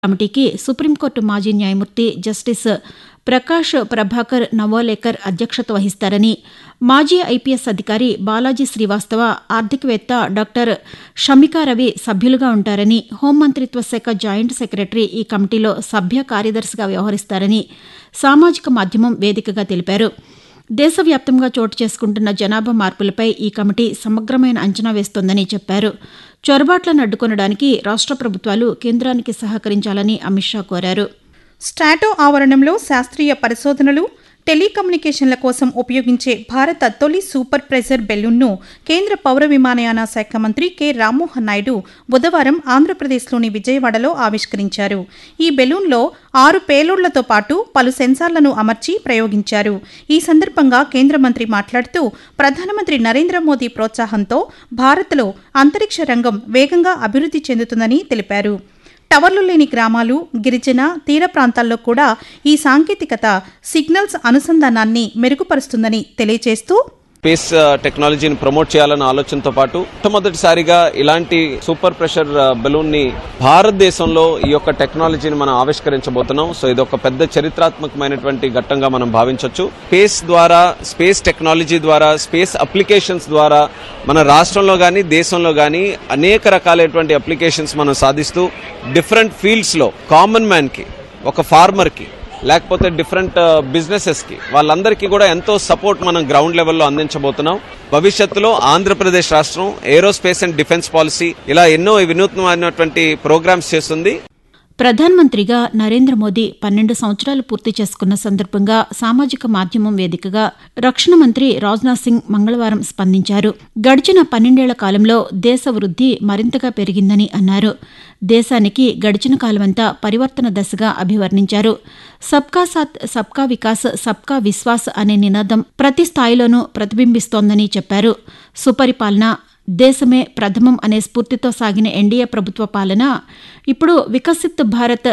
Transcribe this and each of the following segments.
కమిటీకి సుప్రీంకోర్టు మాజీ న్యాయమూర్తి జస్టిస్ ప్రకాష్ ప్రభాకర్ నవోలేకర్ అధ్యక్షత వహిస్తారని, మాజీ ఐపీఎస్ అధికారి బాలాజీ శ్రీవాస్తవ, ఆర్థికవేత్త డాక్టర్ షమికా రవి సభ్యులుగా ఉంటారని, హోంమంత్రిత్వ శాఖ జాయింట్ సెక్రటరీ ఈ కమిటీలో సభ్య కార్యదర్శిగా వ్యవహరిస్తారని సామాజిక మాధ్యమం వేదికగా తెలిపారు. దేశవ్యాప్తంగా చోటు చేసుకుంటున్న జనాభా మార్పులపై ఈ కమిటీ సమగ్రమైన అంచనా వేస్తోందని చెప్పారు. చొరబాట్లను అడ్డుకొనడానికి రాష్ట్ర ప్రభుత్వాలు కేంద్రానికి సహకరించాలని అమిత్ షా కోరారు. స్ట్రాటో ఆవరణంలో శాస్త్రీయ పరిశోధనలు, టెలికమ్యూనికేషన్ల కోసం ఉపయోగించే భారత తొలి సూపర్ ప్రెజర్ బెలూన్ను కేంద్ర పౌర విమానయాన శాఖ మంత్రి కె రామ్మోహన్ నాయుడు బుధవారం ఆంధ్రప్రదేశ్లోని విజయవాడలో ఆవిష్కరించారు. ఈ బెలూన్లో 6 పేలోడ్లతో పాటు పలు సెన్సార్లను అమర్చి ప్రయోగించారు. ఈ సందర్భంగా కేంద్ర మంత్రి మాట్లాడుతూ, ప్రధానమంత్రి నరేంద్ర మోదీ ప్రోత్సాహంతో భారత్లో అంతరిక్ష రంగం వేగంగా అభివృద్ధి చెందుతుందని తెలిపారు. టవర్లు లేని గ్రామాలు, గిరిజన, తీర ప్రాంతాల్లో కూడా ఈ సాంకేతికత సిగ్నల్స్ అనుసంధానాన్ని మెరుగుపరుస్తుందని తెలియజేస్తూ, స్పేస్ టెక్నాలజీని ప్రమోట్ చేయాలన్న ఆలోచనతో పాటు మొట్టమొదటిసారిగా ఇలాంటి సూపర్ ప్రెషర్ బెలూన్ ని భారతదేశంలో ఈ యొక్క టెక్నాలజీని మనం ఆవిష్కరించబోతున్నాం. సో ఇది ఒక పెద్ద చరిత్రాత్మకమైనటువంటి ఘట్టంగా మనం భావించవచ్చు. స్పేస్ ద్వారా, స్పేస్ టెక్నాలజీ ద్వారా, స్పేస్ అప్లికేషన్స్ ద్వారా మన రాష్ట్రంలో కానీ దేశంలో కానీ అనేక రకాలైనటువంటి అప్లికేషన్స్ మనం సాధిస్తూ డిఫరెంట్ ఫీల్డ్స్ లో కామన్ మ్యాన్ కి, ఒక ఫార్మర్ కి, లేకపోతే డిఫరెంట్ బిజినెసెస్కి వాళ్ళందరికీ కూడా ఎంతో సపోర్ట్ మనం గ్రౌండ్ లెవెల్లో అందించబోతున్నాం. భవిష్యత్తులో ఆంధ్రప్రదేశ్ రాష్ట్రం ఏరోస్పేస్ అండ్ డిఫెన్స్ పాలసీ ఇలా ఎన్నో వినూత్నమైనటువంటి ప్రోగ్రామ్స్ చేస్తుంది. ప్రధానమంత్రిగా నరేంద్ర మోదీ 12 సంవత్సరాలు పూర్తి చేసుకున్న సందర్భంగా సామాజిక మాధ్యమం వేదికగా రక్షణ మంత్రి రాజ్నాథ్ సింగ్ మంగళవారం స్పందించారు. గడిచిన 12 ఏళ్ల కాలంలో దేశ వృద్ధి మరింతగా పెరిగిందని అన్నారు. దేశానికి గడిచిన కాలమంతా పరివర్తన దశగా అభివర్ణించారు. సబ్కా సాత్, సబ్కా వికాస్, సబ్కా విశ్వాస్ అనే నినాదం ప్రతి స్థాయిలోనూ ప్రతిబింబిస్తోందని చెప్పారు. సుపరిపాలన, దేశమే ప్రథమం అనే స్ఫూర్తితో సాగిన ఎన్డీఏ ప్రభుత్వ పాలన ఇప్పుడు వికసిత్ భారత్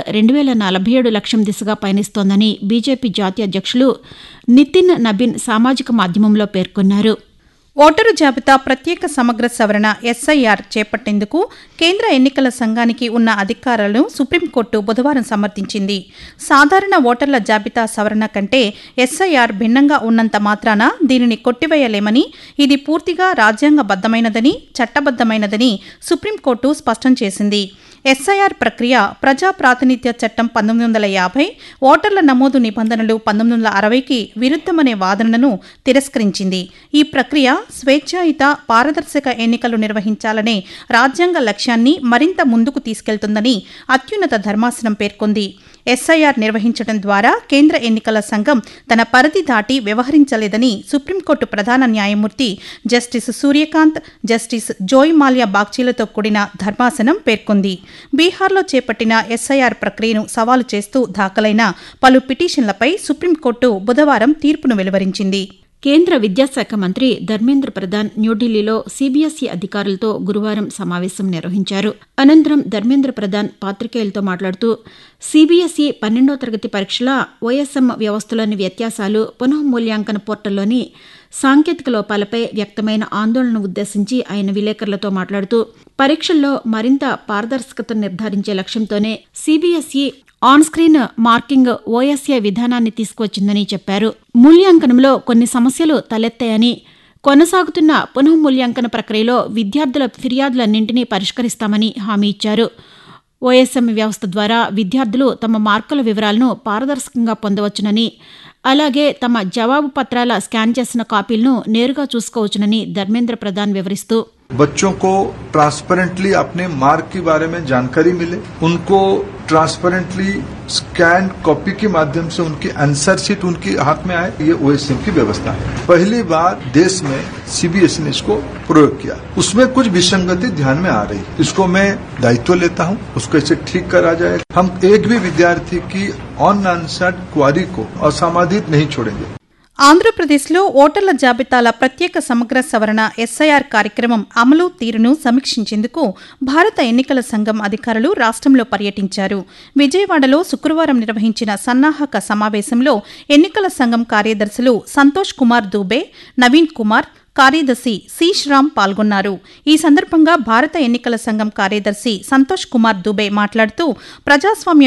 2047 లక్ష్యం దిశగా పయనిస్తోందని బీజేపీ జాతీయ అధ్యక్షులు నితిన్ నబీన్ సామాజిక మాధ్యమంలో పేర్కొన్నారు. ఓటరు జాబితా ప్రత్యేక సమగ్ర సవరణ ఎస్ఐఆర్ చేపట్టేందుకు కేంద్ర ఎన్నికల సంఘానికి ఉన్న అధికారాలను సుప్రీంకోర్టు బుధవారం సమర్థించింది. సాధారణ ఓటర్ల జాబితా సవరణ కంటే ఎస్ఐఆర్ భిన్నంగా ఉన్నంత మాత్రాన దీనిని కొట్టివేయలేమని, ఇది పూర్తిగా రాజ్యాంగబద్దమైనదని, చట్టబద్దమైనదని సుప్రీంకోర్టు స్పష్టం చేసింది. ఎస్ఐఆర్ ప్రక్రియ ప్రజా ప్రాతినిధ్య చట్టం 1950, ఓటర్ల నమోదు నిబంధనలు 1960కి విరుద్ధమనే వాదనను తిరస్కరించింది. ఈ ప్రక్రియ స్వేచ్ఛాయుత, పారదర్శక ఎన్నికలు నిర్వహించాలనే రాజ్యాంగ లక్ష్యాన్ని మరింత ముందుకు తీసుకెళ్తుందని అత్యున్నత ధర్మాసనం పేర్కొంది. ఎస్ఐఆర్ నిర్వహించడం ద్వారా కేంద్ర ఎన్నికల సంఘం తన పరిధి దాటి వ్యవహరించలేదని సుప్రీంకోర్టు ప్రధాన న్యాయమూర్తి జస్టిస్ సూర్యకాంత్, జస్టిస్ జోయ్ మాల్యా బాగ్చీలతో కూడిన ధర్మాసనం పేర్కొంది. బీహార్లో చేపట్టిన ఎస్ఐఆర్ ప్రక్రియను సవాలు చేస్తూ దాఖలైన పలు పిటిషన్లపై సుప్రీంకోర్టు బుధవారం తీర్పును వెలువరించింది. కేంద్ర విద్యాశాఖ మంత్రి ధర్మేంద్ర ప్రధాన్ న్యూఢిల్లీలో సీబీఎస్ఈ అధికారులతో గురువారం సమావేశం నిర్వహించారు. అనంతరం ధర్మేంద్ర ప్రధాన్ పాత్రికేయులతో మాట్లాడుతూ, సీబీఎస్ఈ 12వ తరగతి పరీక్షల ఓఎస్ఎం వ్యవస్థలోని వ్యత్యాసాలు, పునఃమూల్యాంకన పోర్టల్లోని సాంకేతిక లోపాలపై వ్యక్తమైన ఆందోళనను ఉద్దేశించి ఆయన విలేకరులతో మాట్లాడుతూ, పరీక్షల్లో మరింత పారదర్శకతను నిర్ధారించే లక్ష్యంతోనే CBSE on screen marking OSA విధానాన్ని తీసుకువచ్చిందని చెప్పారు. మూల్యాంకనంలో కొన్ని సమస్యలు తలెత్తాయని, కొనసాగుతున్న పునఃమూల్యాంకన ప్రక్రియలో విద్యార్థుల ఫిర్యాదులన్నింటినీ పరిష్కరిస్తామని హామీ ఇచ్చారు. ఓఎస్ఎం వ్యవస్థ ద్వారా విద్యార్థులు తమ మార్కుల వివరాలను పారదర్శకంగా పొందవచ్చునని, అలాగే తమ జవాబు పత్రాల స్కాన్ చేసిన కాపీలను నేరుగా చూసుకోవచ్చునని ధర్మేంద్ర ప్రధాన్ వివరిస్తూ, बच्चों को ट्रांसपेरेंटली अपने मार्क के बारे में जानकारी मिले, उनको ट्रांसपेरेंटली स्कैन कॉपी के माध्यम से उनकी आंसर शीट उनके हाथ में आए, ये ओएसएम की व्यवस्था है. पहली बार देश में सीबीएसई ने इसको प्रयोग किया. उसमें कुछ विसंगति ध्यान में आ रही, इसको मैं दायित्व लेता हूं, उसको इसे ठीक करा जाएगा. हम एक भी विद्यार्थी की अनआंसर्ड क्वारी को असामाधित नहीं छोड़ेंगे. ఆంధ్రప్రదేశ్లో ఓటర్ల జాబితాల ప్రత్యేక సమగ్ర సవరణ ఎస్ఐఆర్ కార్యక్రమం అమలు తీరును సమీక్షించేందుకు భారత ఎన్నికల సంఘం అధికారులు రాష్ట్రంలో పర్యటించారు. విజయవాడలో శుక్రవారం నిర్వహించిన సన్నాహక సమావేశంలో ఎన్నికల సంఘం కార్యదర్శులు సంతోష్ కుమార్ దూబే, నవీన్ కుమార్, కార్యదర్శి సి శ్రామ్ పాల్గొన్నారు. ఈ సందర్భంగా భారత ఎన్నికల సంఘం కార్యదర్శి సంతోష్ కుమార్ దుబే మాట్లాడుతూ ప్రజాస్వామ్య